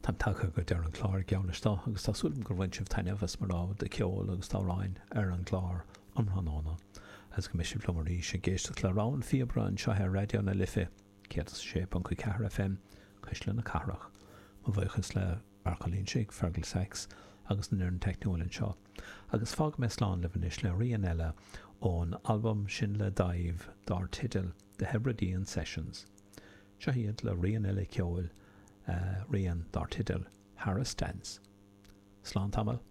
Tá take go dear an chlár geannaistá agus tásúlam gur bhain sibh tainehas mar rád de ceol agus táráin ar an chlár amranóna. As go misisi plomarí sé géiste le rán fibra an seothe radio na lifa 106.4 FM chuisle na carach. Má bhachas le archalín sig fergal sex agus na an technolinn seo. Agus fág meslán le bhanis le rion eile ón album sin le daimh dar tidal The Hebridean Sessions. Se hiad le rion eile ceol rion dar tidal Harris Dance. Slán tamil.